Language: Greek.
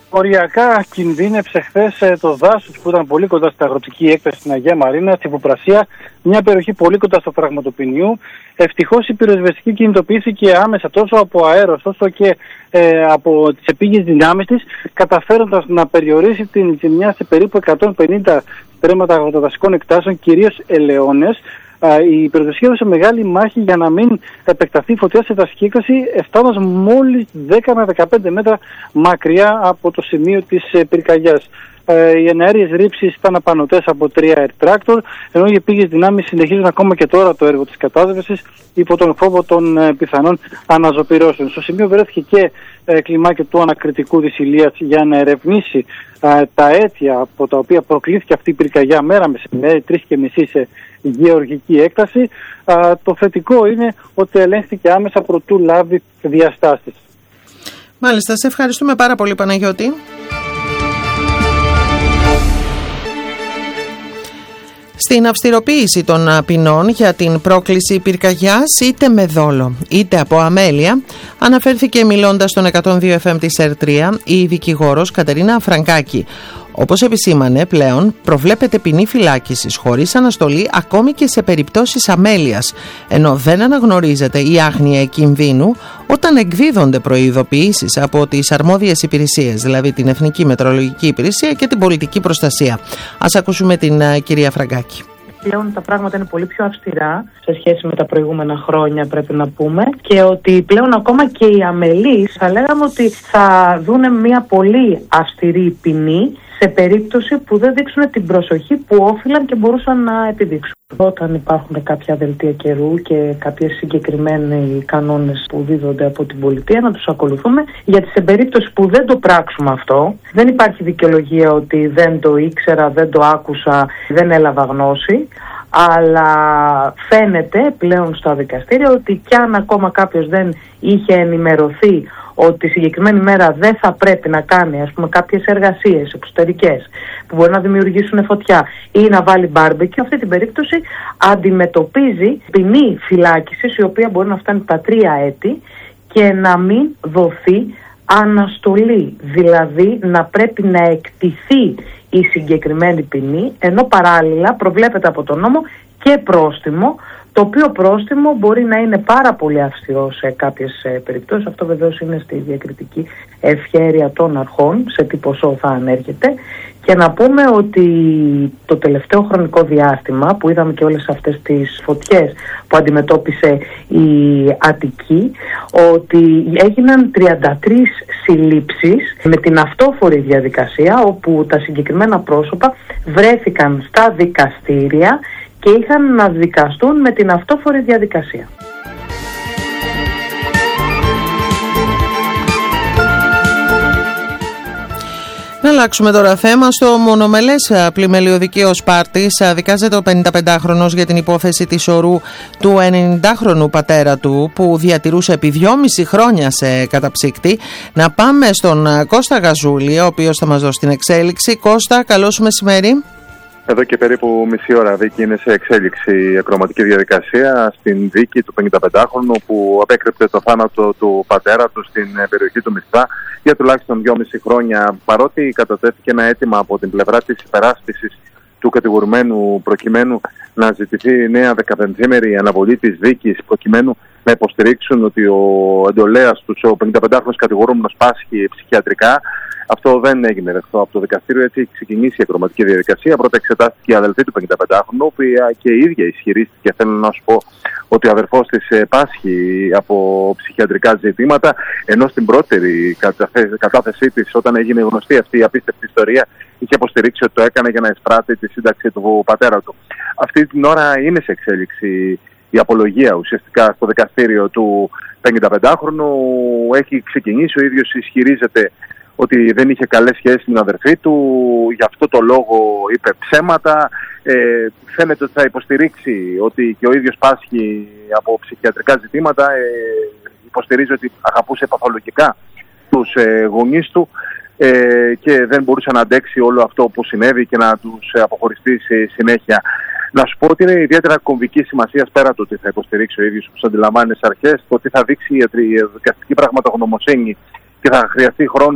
Οριακά κινδύνεψε χθες το δάσος που ήταν πολύ κοντά στην αγροτική έκταση στην Αγία Μαρίνα, στη Βουπρασία, μια περιοχή πολύ κοντά στο φραγματοπηνιού. Ευτυχώς η πυροσβεστική κινητοποιήθηκε άμεσα τόσο από αέρος όσο και από τις επίγειες δυνάμεις της, καταφέροντας να περιορίσει την ζημιά σε περίπου 150 στρέμματα αγροτοδασικών εκτάσεων, κυρίως ελαιώνες. Η πυροσβεστική έδωσε μεγάλη μάχη για να μην επεκταθεί η φωτιά σε δασική έκταση, φτάνοντας μόλις 10 με 15 μέτρα μακριά από το σημείο της πυρκαγιάς. Οι εναέριες ρήψεις ήταν απανωτές από 3 air tractor, ενώ οι επίγειες δυνάμεις συνεχίζουν ακόμα και τώρα το έργο της κατάσβεσης υπό τον φόβο των πιθανών αναζωπυρώσεων. Στο σημείο βρέθηκε και κλιμάκιο του ανακριτικού της Ηλίας για να ερευνήσει τα αίτια από τα οποία προκλήθηκε αυτή η πυρκαγιά μέρα μεσημέρι, 3:30 σε γεωργική έκταση. Το θετικό είναι ότι ελέγχθηκε άμεσα προτού λάβει διαστάσεις. Μάλιστα, σε ευχαριστούμε πάρα πολύ, Παναγιώτη. Στην αυστηροποίηση των ποινών για την πρόκληση πυρκαγιάς είτε με δόλο είτε από αμέλεια, αναφέρθηκε μιλώντας στον 102 FM της ΕΡΤ3 η δικηγόρος Κατερίνα Φραγκάκη. Όπως επισήμανε, πλέον προβλέπεται ποινή φυλάκισης χωρίς αναστολή ακόμη και σε περιπτώσεις αμέλειας, ενώ δεν αναγνωρίζεται η άγνοια κινδύνου όταν εκδίδονται προειδοποιήσεις από τις αρμόδιες υπηρεσίες, δηλαδή την Εθνική Μετεωρολογική Υπηρεσία και την Πολιτική Προστασία. Ας ακούσουμε την κυρία Φραγκάκη. Πλέον τα πράγματα είναι πολύ πιο αυστηρά σε σχέση με τα προηγούμενα χρόνια, πρέπει να πούμε, και ότι πλέον ακόμα και οι αμελείς θα λέγαμε ότι θα δούνε μια πολύ αυστηρή ποινή σε περίπτωση που δεν δείξουν την προσοχή που όφυλαν και μπορούσαν να επιδείξουν. Όταν υπάρχουν κάποια δελτία καιρού και κάποιες συγκεκριμένοι κανόνες που δίδονται από την πολιτεία, να τους ακολουθούμε, γιατί σε περίπτωση που δεν το πράξουμε αυτό, δεν υπάρχει δικαιολογία ότι δεν το ήξερα, δεν το άκουσα, δεν έλαβα γνώση, αλλά φαίνεται πλέον στα δικαστήρια ότι κι αν ακόμα κάποιος δεν είχε ενημερωθεί ότι τη συγκεκριμένη μέρα δεν θα πρέπει να κάνει, ας πούμε, κάποιες εργασίες εξωτερικές που μπορεί να δημιουργήσουν φωτιά ή να βάλει μπάρμπεκι, αυτή την περίπτωση αντιμετωπίζει ποινή φυλάκισης, η οποία μπορεί να φτάνει τα 3 έτη και να μην δοθεί αναστολή. Δηλαδή να πρέπει να εκτιθεί η συγκεκριμένη ποινή, ενώ παράλληλα προβλέπεται από τον νόμο και πρόστιμο, το οποίο πρόστιμο μπορεί να είναι πάρα πολύ αυστηρό σε κάποιες περιπτώσεις. Αυτό βεβαίως είναι στη διακριτική ευχέρεια των αρχών, σε τι ποσό θα ανέρχεται. Και να πούμε ότι το τελευταίο χρονικό διάστημα που είδαμε και όλες αυτές τις φωτιές που αντιμετώπισε η Αττική, ότι έγιναν 33 συλλήψεις με την αυτόφορη διαδικασία, όπου τα συγκεκριμένα πρόσωπα βρέθηκαν στα δικαστήρια και είχαν να δικαστούν με την αυτόφορη διαδικασία. Να αλλάξουμε τώρα θέμα. Στο μονομελές πλημελιωδικείο Σπάρτης δικάζεται ο 55χρονος για την υπόθεση της ορού του 90χρονου πατέρα του που διατηρούσε επί 2,5 χρόνια σε καταψύκτη. Να πάμε στον Κώστα Γαζούλη, ο οποίος θα μας δώσει την εξέλιξη. Κώστα, καλό σου μεσημέρι. Εδώ και περίπου μισή ώρα δίκη είναι σε εξέλιξη η ακροματική διαδικασία στην δίκη του 55χρονου που απέκρυψε το θάνατο του πατέρα του στην περιοχή του Μισθά για τουλάχιστον 2,5 χρόνια. Παρότι κατατέθηκε ένα αίτημα από την πλευρά της υπεράσπισης του κατηγορουμένου προκειμένου να ζητηθεί νέα 15ημερη αναβολή της δίκης προκειμένου να υποστηρίξουν ότι ο εντολέας τους, ο 55χρονος κατηγορούμενος, πάσχει ψυχιατρικά, αυτό δεν έγινε δεκτό από το δικαστήριο. Έτσι έχει ξεκινήσει η ακροματική διαδικασία. Πρώτα εξετάστηκε η αδελφή του 55χρονου, η οποία και η ίδια ισχυρίστηκε, θέλω να σου πω, ότι ο αδερφός της πάσχει από ψυχιατρικά ζητήματα, ενώ στην πρώτερη κατάθεσή της, όταν έγινε γνωστή αυτή η απίστευτη ιστορία, είχε αποστηρίξει ότι το έκανε για να εισπράττει τη σύνταξη του πατέρα του. Αυτή την ώρα είναι σε εξέλιξη η απολογία ουσιαστικά στο δικαστήριο του 55χρονου. Έχει ξεκινήσει, ο ίδιος ισχυρίζεται ότι δεν είχε καλές σχέσεις με την αδερφή του, γι' αυτό το λόγο είπε ψέματα. Φαίνεται ότι θα υποστηρίξει ότι και ο ίδιος πάσχει από ψυχιατρικά ζητήματα. Υποστηρίζει ότι αγαπούσε παθολογικά τους γονείς του και δεν μπορούσε να αντέξει όλο αυτό που συνέβη και να τους αποχωριστεί σε συνέχεια. Να σου πω ότι είναι ιδιαίτερα κομβική σημασία, πέρα το ότι θα υποστηρίξει ο ίδιος, όπως αντιλαμβάνει στις αρχές, το ότι θα δείξει η δικαστική πραγματογνωμοσύνη και θα χρειαστεί χρόνο